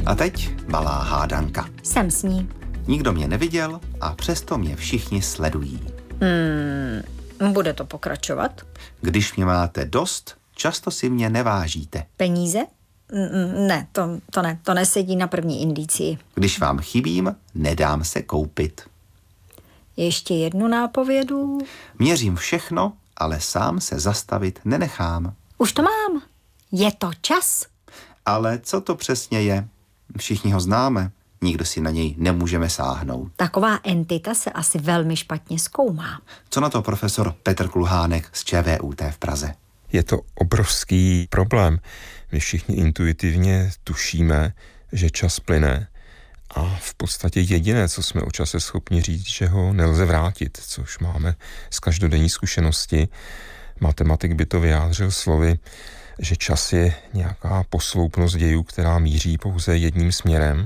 A teď malá hádanka. Jsem s ní. Nikdo mě neviděl a přesto mě všichni sledují. Bude to pokračovat? Když mě máte dost, často si mě nevážíte. Peníze? Ne, to nesedí na první indicii. Když vám chybím, nedám se koupit. Ještě jednu nápovědu. Měřím všechno, ale sám se zastavit nenechám. Už to mám. Je to čas. Ale co to přesně je? Všichni ho známe. Nikdo si na něj nemůžeme sáhnout. Taková entita se asi velmi špatně zkoumá. Co na to profesor Petr Kulhánek z ČVUT v Praze? Je to obrovský problém. My všichni intuitivně tušíme, že čas plyne a v podstatě jediné, co jsme o čase schopni říct, že ho nelze vrátit, což máme z každodenní zkušenosti. Matematik by to vyjádřil slovy, že čas je nějaká posloupnost dějů, která míří pouze jedním směrem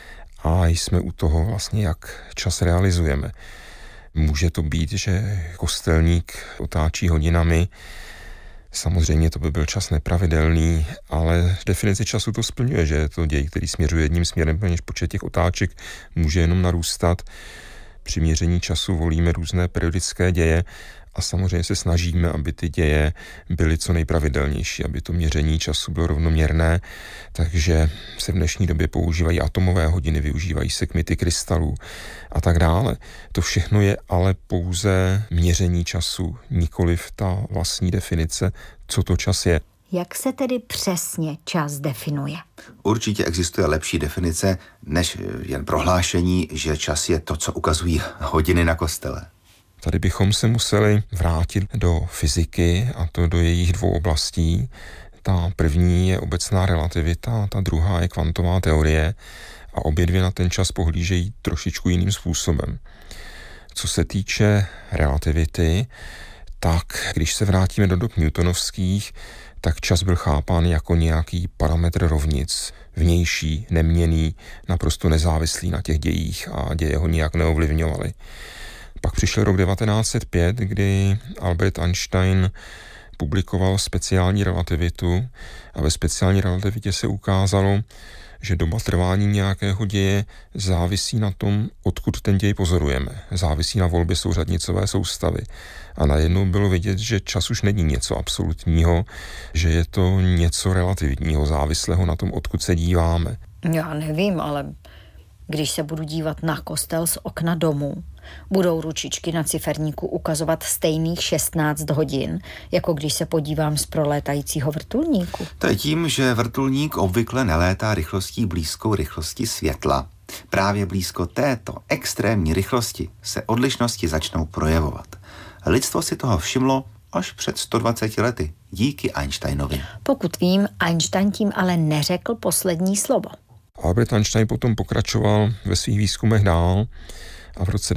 a jsme u toho vlastně, jak čas realizujeme. Může to být, že kostelník otáčí hodinami. Samozřejmě to by byl čas nepravidelný, ale definici času to splňuje, že je to děj, který směřuje jedním směrem, protože počet těch otáček může jenom narůstat. Při měření času volíme různé periodické děje a samozřejmě se snažíme, aby ty děje byly co nejpravidelnější, aby to měření času bylo rovnoměrné, takže se v dnešní době používají atomové hodiny, využívají se kmity krystalů a tak dále. To všechno je ale pouze měření času, nikoliv ta vlastní definice, co to čas je. Jak se tedy přesně čas definuje? Určitě existuje lepší definice, než jen prohlášení, že čas je to, co ukazují hodiny na kostele. Tady bychom se museli vrátit do fyziky, a to do jejich dvou oblastí. Ta první je obecná relativita, ta druhá je kvantová teorie a obě dvě na ten čas pohlížejí trošičku jiným způsobem. Co se týče relativity, tak když se vrátíme do dob newtonovských, tak čas byl chápán jako nějaký parametr rovnic, vnější, neměnný, naprosto nezávislý na těch dějích a děje ho nijak neovlivňovaly. Pak přišel rok 1905, kdy Albert Einstein publikoval speciální relativitu a ve speciální relativitě se ukázalo, že doba trvání nějakého děje závisí na tom, odkud ten děj pozorujeme. Závisí na volbě souřadnicové soustavy. A najednou bylo vidět, že čas už není něco absolutního, že je to něco relativního, závislého na tom, odkud se díváme. Já nevím, ale když se budu dívat na kostel z okna domu, budou ručičky na ciferníku ukazovat stejných 16 hodin, jako když se podívám z prolétajícího vrtulníku. To je tím, že vrtulník obvykle nelétá rychlostí blízkou rychlosti světla. Právě blízko této extrémní rychlosti se odlišnosti začnou projevovat. Lidstvo si toho všimlo až před 120 lety, díky Einsteinovi. Pokud vím, Einstein tím ale neřekl poslední slovo. Albert Einstein potom pokračoval ve svých výzkumech dál a v roce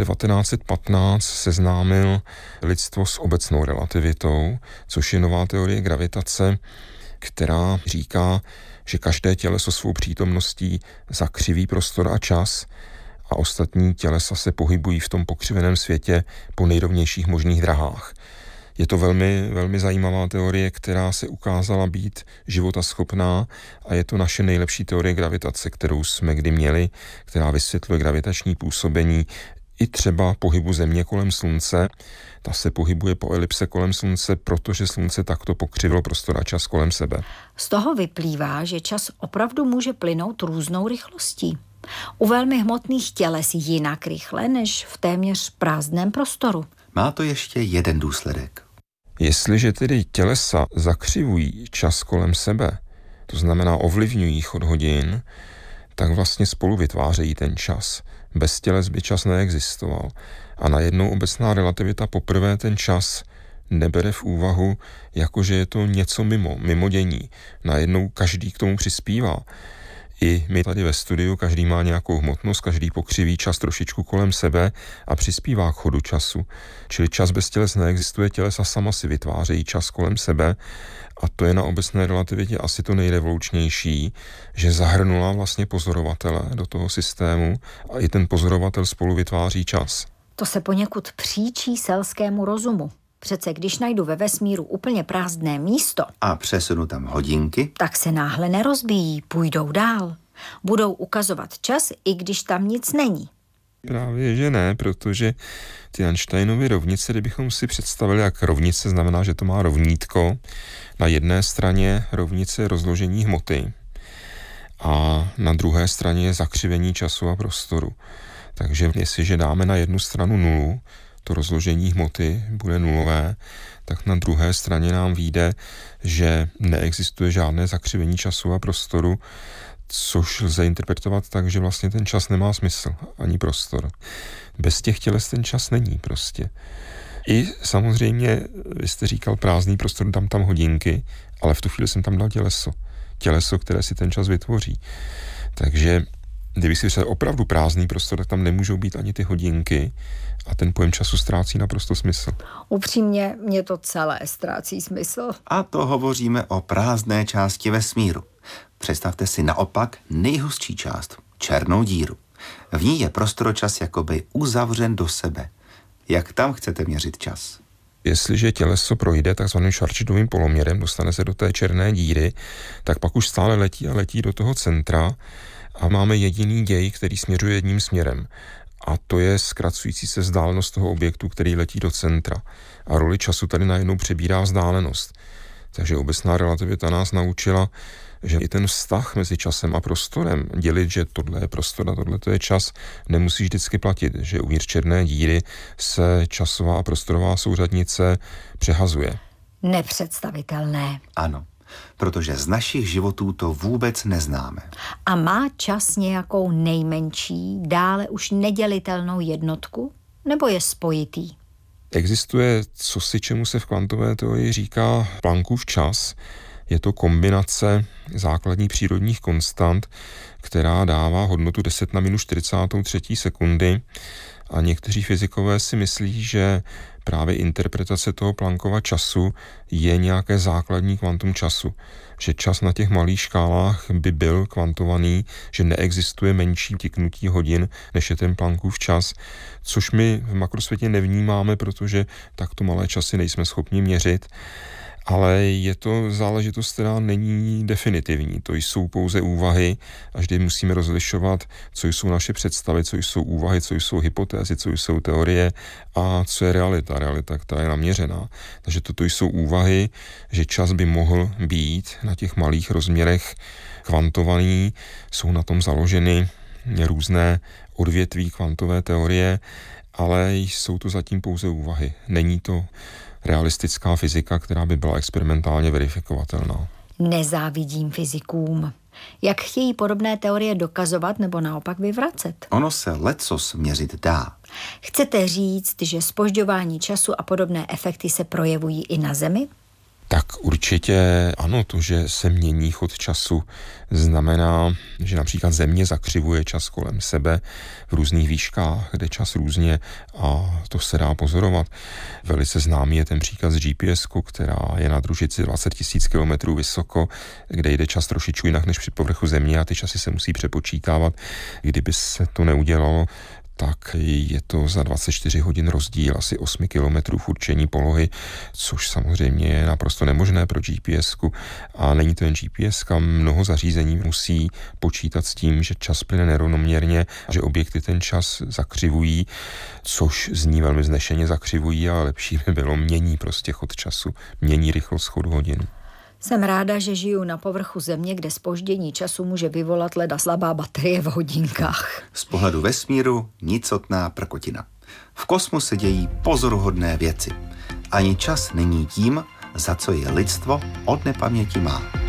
1915 seznámil lidstvo s obecnou relativitou, což je nová teorie gravitace, která říká, že každé těleso svou přítomností zakřiví prostor a čas a ostatní tělesa se pohybují v tom pokřiveném světě po nejrovnějších možných drahách. Je to velmi, velmi zajímavá teorie, která se ukázala být životaschopná a je to naše nejlepší teorie gravitace, kterou jsme kdy měli, která vysvětluje gravitační působení i třeba pohybu Země kolem Slunce. Ta se pohybuje po elipse kolem Slunce, protože Slunce takto pokřivilo prostor a čas kolem sebe. Z toho vyplývá, že čas opravdu může plynout různou rychlostí. U velmi hmotných těles jinak rychle, než v téměř prázdném prostoru. Má to ještě jeden důsledek. Jestliže tedy tělesa zakřivují čas kolem sebe, to znamená ovlivňují chod hodin, tak vlastně spolu vytvářejí ten čas. Bez těles by čas neexistoval. A najednou obecná relativita poprvé ten čas nebere v úvahu, jakože je to něco mimo dění. Najednou každý k tomu přispívá. I my tady ve studiu, každý má nějakou hmotnost, každý pokřiví čas trošičku kolem sebe a přispívá k chodu času. Čili čas bez těles neexistuje, tělesa sama si vytvářejí čas kolem sebe a to je na obecné relativitě asi to nejrevolučnější, že zahrnula vlastně pozorovatele do toho systému a i ten pozorovatel spolu vytváří čas. To se poněkud příčí selskému rozumu. Přece když najdu ve vesmíru úplně prázdné místo a přesunu tam hodinky, tak se náhle nerozbíjí, půjdou dál. Budou ukazovat čas, i když tam nic není. Právě, že ne, protože ty Einsteinovy rovnice, kdybychom si představili, jak rovnice znamená, že to má rovnítko, na jedné straně rovnice je rozložení hmoty a na druhé straně je zakřivení času a prostoru. Takže jestliže dáme na jednu stranu nulu, to rozložení hmoty bude nulové, tak na druhé straně nám vyjde, že neexistuje žádné zakřivení času a prostoru, což lze interpretovat tak, že vlastně ten čas nemá smysl, ani prostor. Bez těch těles ten čas není prostě. I samozřejmě, vy jste říkal prázdný prostor, dám tam hodinky, ale v tu chvíli jsem tam dal těleso. Těleso, které si ten čas vytvoří. Takže kdyby si řekl opravdu prázdný prostor, tak tam nemůžou být ani ty hodinky a ten pojem času ztrácí naprosto smysl. Upřímně, mě to celé ztrácí smysl. A to hovoříme o prázdné části vesmíru. Představte si naopak nejhustší část, černou díru. V ní je prostoročas jakoby uzavřen do sebe. Jak tam chcete měřit čas? Jestliže těleso projde takzvaným Schwarzschildovým poloměrem, dostane se do té černé díry, tak pak už stále letí a letí do toho centra a máme jediný děj, který směřuje jedním směrem. A to je zkracující se vzdálenost toho objektu, který letí do centra. A roli času tady najednou přebírá vzdálenost. Takže obecná relativita nás naučila, že i ten vztah mezi časem a prostorem, dělit, že tohle je prostor a tohle je čas, nemusí vždycky platit, že uvnitř černé díry se časová a prostorová souřadnice přehazuje. Nepředstavitelné. Ano, protože z našich životů to vůbec neznáme. A má čas nějakou nejmenší, dále už nedělitelnou jednotku? Nebo je spojitý? Existuje cosi, čemu se v kvantové teorii říká Planckův čas. Je to kombinace základních přírodních konstant, která dává hodnotu 10 na minus 43 sekundy. A někteří fyzikové si myslí, že právě interpretace toho Planckova času je nějaké základní kvantum času. Že čas na těch malých škálách by byl kvantovaný, že neexistuje menší tiknutí hodin, než je ten Planckův čas, což my v makrosvětě nevnímáme, protože takto malé časy nejsme schopni měřit. Ale je to záležitost, která není definitivní. To jsou pouze úvahy a vždy musíme rozlišovat, co jsou naše představy, co jsou úvahy, co jsou hypotézy, co jsou teorie a co je realita. Realita, která je naměřená. Takže toto jsou úvahy, že čas by mohl být na těch malých rozměrech kvantovaný. Jsou na tom založeny různé odvětví kvantové teorie, ale jsou to zatím pouze úvahy. Není to realistická fyzika, která by byla experimentálně verifikovatelná. Nezávidím fyzikům. Jak chtějí podobné teorie dokazovat nebo naopak vyvracet? Ono se lecos měřit dá. Chcete říct, že zpožďování času a podobné efekty se projevují i na Zemi? Tak určitě ano, to, že se mění chod času, znamená, že například Země zakřivuje čas kolem sebe v různých výškách, kde čas různě a to se dá pozorovat. Velice známý je ten příklad z GPS-ku, která je na družici 20 000 km vysoko, kde jde čas trošičku jinak než při povrchu Země a ty časy se musí přepočítávat. Kdyby se to neudělalo, tak je to za 24 hodin rozdíl asi 8 kilometrů v určení polohy, což samozřejmě je naprosto nemožné pro GPS-ku. A není to jen GPS-ka, mnoho zařízení musí počítat s tím, že čas plyne nerovnoměrně a že objekty ten čas zakřivují, což zní velmi vznešeně zakřivují, ale lepší by bylo mění prostě chod času, mění rychlost chodu hodin. Jsem ráda, že žiju na povrchu Země, kde zpoždění času může vyvolat leda slabá baterie v hodinkách. Z pohledu vesmíru nicotná prkotina. V kosmu se dějí pozoruhodné věci. Ani čas není tím, za co je lidstvo od nepaměti má.